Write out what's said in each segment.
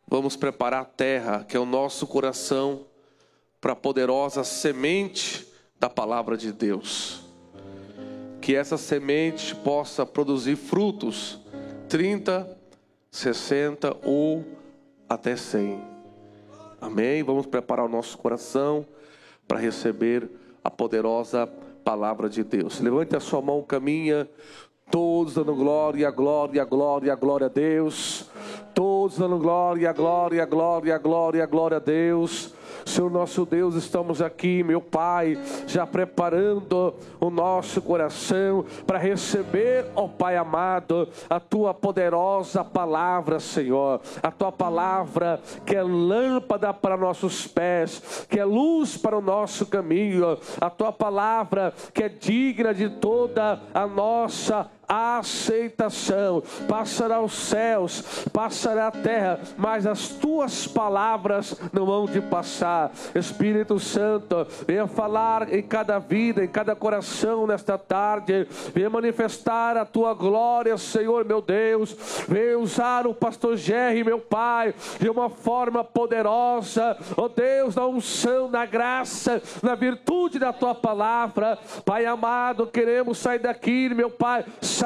Vamos preparar a terra, que é o nosso coração, para a poderosa semente da palavra de Deus. Que essa semente possa produzir frutos 30, 60 ou até 100. Amém? Vamos preparar o nosso coração para receber a poderosa palavra de Deus. Levante a sua mão, caminha, todos dando glória, glória, glória, glória a Deus. Todos dando glória, glória, glória, glória, glória a Deus. Senhor nosso Deus, estamos aqui, meu Pai, já preparando o nosso coração para receber, ó Pai amado, a Tua poderosa palavra, Senhor. A Tua palavra que é lâmpada para nossos pés, que é luz para o nosso caminho. A Tua palavra que é digna de toda a nossa aceitação. Passará os céus, passará a terra, mas as Tuas palavras não vão de passar. Espírito Santo, venha falar em cada vida, em cada coração nesta tarde. Venha manifestar a Tua glória, Senhor meu Deus. Venha usar o pastor Jerry, meu Pai, de uma forma poderosa, ó Deus, na unção, na graça, na virtude da Tua palavra. Pai amado, queremos sair daqui, meu Pai,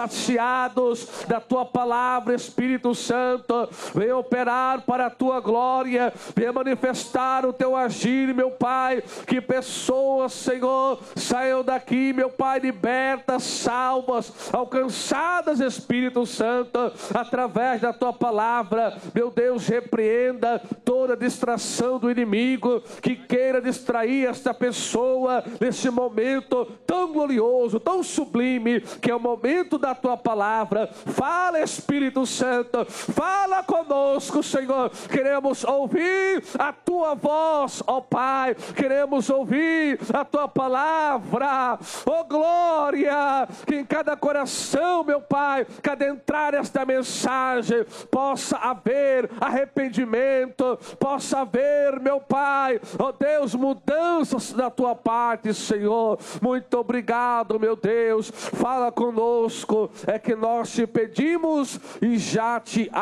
saciados da Tua palavra. Espírito Santo, venha operar para a Tua glória, venha manifestar o Teu agir, meu Pai. Que pessoas, Senhor, saiam daqui, meu Pai, libertas, salvas, alcançadas, Espírito Santo, através da Tua palavra. Meu Deus, repreenda toda distração do inimigo que queira distrair esta pessoa nesse momento tão glorioso, tão sublime, que é o momento da Tua palavra. Fala, Espírito Santo, fala conosco, Senhor. Queremos ouvir a Tua voz, ó Pai. Queremos ouvir a Tua palavra, ó glória. Que em cada coração, meu Pai, que adentrar esta mensagem, possa haver arrependimento, possa haver, meu Pai, ó Deus, mudanças da Tua parte, Senhor. Muito obrigado, meu Deus. Fala conosco, é que nós te pedimos e já te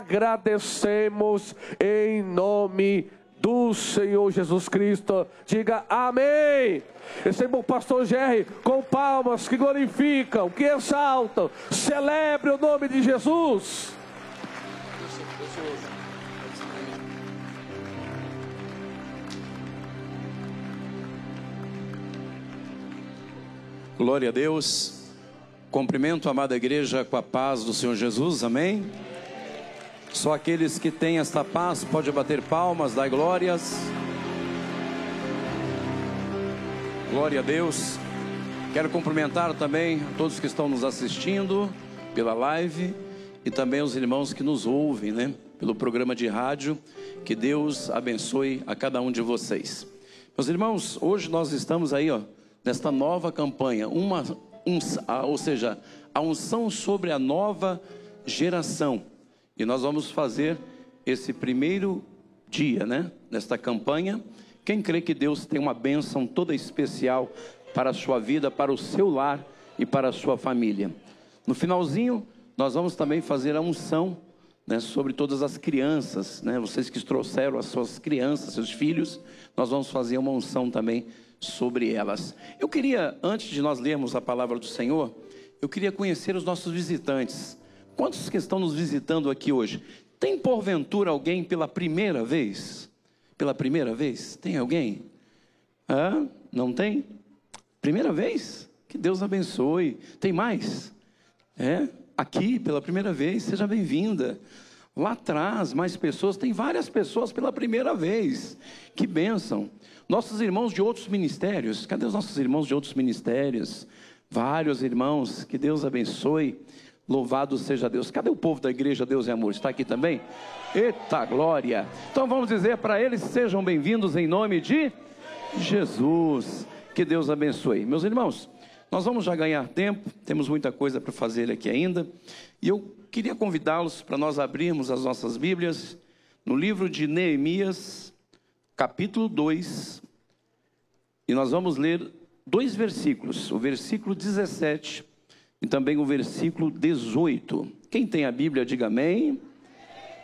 agradecemos em nome do Senhor Jesus Cristo. Diga amém. Receba o pastor Jerry com palmas que glorificam, que exaltam. Celebre o nome de Jesus. Glória a Deus. Cumprimento a amada igreja com a paz do Senhor Jesus, amém? Só aqueles que têm esta paz podem bater palmas, dar glórias. Glória a Deus. Quero cumprimentar também a todos que estão nos assistindo pela live e também os irmãos que nos ouvem, né, pelo programa de rádio. Que Deus abençoe a cada um de vocês. Meus irmãos, hoje nós estamos aí, ó, nesta nova campanha, ou seja, a unção sobre a nova geração. E nós vamos fazer esse primeiro dia, né, nesta campanha. Quem crê que Deus tem uma bênção toda especial para a sua vida, para o seu lar e para a sua família. No finalzinho, nós vamos também fazer a unção, né, sobre todas as crianças, né, vocês que trouxeram as suas crianças, seus filhos, nós vamos fazer uma unção também sobre elas. Eu queria, antes de nós lermos a palavra do Senhor, eu queria conhecer os nossos visitantes. Quantos que estão nos visitando aqui hoje? Tem porventura alguém pela primeira vez? Pela primeira vez? Tem alguém? Não tem? Primeira vez? Que Deus abençoe. Tem mais? Aqui pela primeira vez, seja bem-vinda. Lá atrás, mais pessoas, tem várias pessoas pela primeira vez. Que bênção. Nossos irmãos de outros ministérios, cadê os nossos irmãos de outros ministérios? Vários irmãos, que Deus abençoe. Louvado seja Deus. Cadê o povo da igreja Deus e Amor? Está aqui também? Eita glória! Então vamos dizer para eles, sejam bem-vindos em nome de Jesus. Que Deus abençoe. Meus irmãos, nós vamos já ganhar tempo, temos muita coisa para fazer aqui ainda. E eu queria convidá-los para nós abrirmos as nossas Bíblias no livro de Neemias, capítulo 2. E nós vamos ler 2 versículos, o versículo 17 e também o versículo 18. Quem tem a Bíblia, diga amém.